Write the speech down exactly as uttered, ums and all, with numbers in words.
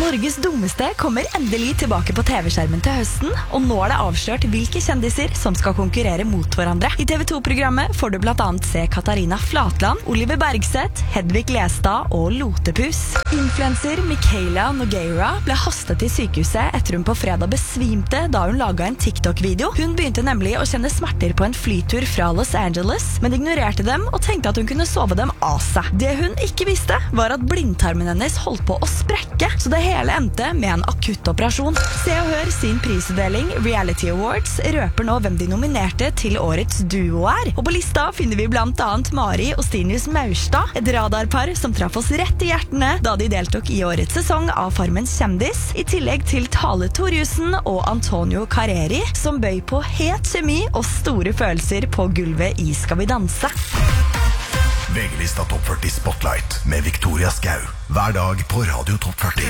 Norges dummeste kommer endelig tilbake på T V-skjermen til høsten, og nå er det avslørt hvilke kjendiser som skal konkurrere mot hverandre. I T V to-programmet får du blant annet se Katarina Flatland, Oliver Bergseth, Hedvig Lestad og Lotepus. Influencer Michaela Nogueira ble hastet til sykehuset etter hun på fredag besvimte da hun laget en TikTok-video. Hun begynte nemlig å kjenne smerter på en flytur fra Los Angeles, men ignorerte dem og tenkte at hun kunne sove dem av seg. Det hun ikke visste var at blindtarmen hennes holdt på å sprekke, så det hele endte med en akutt operasjon. Se og hør sin prisutdeling Reality Awards røper nå hvem de nominerte til årets duo er. Og på lista finner vi blant annet Mari og Stinius Maurstad, et radarpar som traff oss rett i hjertene da de deltok i årets sesong av Farmens kjendis, i tillegg til Tale Torjussen og Antonio Carreri, som bøy på het kjemi og store følelser på gulvet i Skal vi danse. V G-lista Topp førti Spotlight med Victoria Skau. Hver dag på Radio Topp førti.